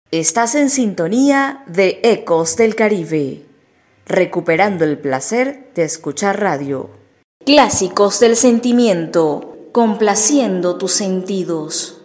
Estás en sintonía de Ecos del Caribe, recuperando el placer de escuchar radio. Clásicos del sentimiento, complaciendo tus sentidos.